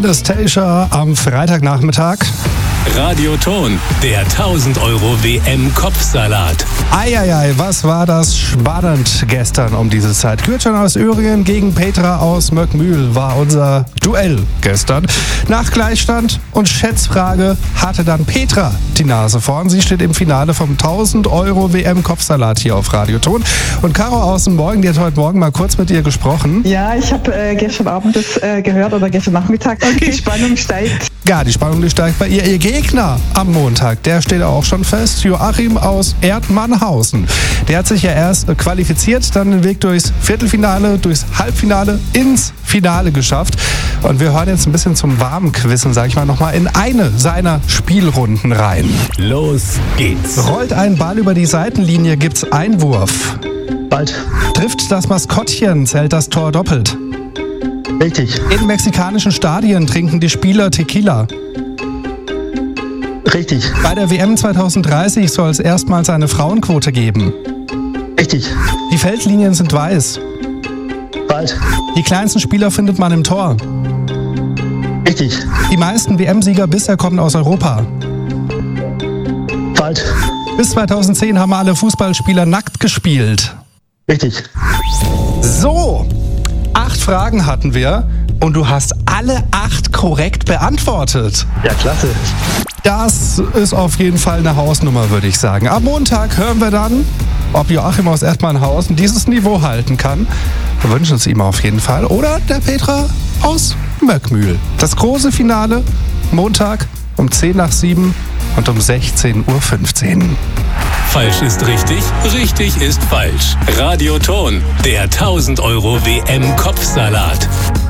Anastasia am Freitagnachmittag. Radioton, der 1000 Euro WM-Kopfsalat. Eieiei, was war das spannend gestern um diese Zeit. Gürtchen aus Öhringen gegen Petra aus Möckmühl war unser Duell gestern. Nach Gleichstand und Schätzfrage hatte dann Petra die Nase vorn. Sie steht im Finale vom 1000 Euro WM-Kopfsalat hier auf Radioton. Und Caro aus dem Morgen, die hat heute Morgen mal kurz mit ihr gesprochen. Ja, ich habe gestern Abend das gehört oder gestern Nachmittag. Okay. Die Spannung steigt. Ja, die Spannung steigt bei ihr. Ihr Gegner am Montag, der steht auch schon fest. Joachim aus Erdmannhausen. Der hat sich ja erst qualifiziert, dann den Weg durchs Viertelfinale, durchs Halbfinale, ins Finale geschafft. Und wir hören jetzt ein bisschen zum warmen Quizzen, sag ich mal, nochmal in eine seiner Spielrunden rein. Los geht's. Rollt ein Ball über die Seitenlinie, gibt's Einwurf. Bald. Trifft das Maskottchen, zählt das Tor doppelt. Richtig. In mexikanischen Stadien trinken die Spieler Tequila. Richtig. Bei der WM 2030 soll es erstmals eine Frauenquote geben. Richtig. Die Feldlinien sind weiß. Bald. Die kleinsten Spieler findet man im Tor. Richtig. Die meisten WM-Sieger bisher kommen aus Europa. Bald. Bis 2010 haben alle Fußballspieler nackt gespielt. Richtig. So, 8 Fragen hatten wir und du hast alle 8 korrekt beantwortet. Ja, klasse. Das ist auf jeden Fall eine Hausnummer, würde ich sagen. Am Montag hören wir dann, ob Joachim aus Erdmannhausen dieses Niveau halten kann. Wir wünschen es ihm auf jeden Fall. Oder der Petra aus Möckmühl. Das große Finale Montag um 6:50 und um 16:15 Uhr. Falsch ist richtig, richtig ist falsch. Radioton, der 1000 Euro WM-Kopfsalat.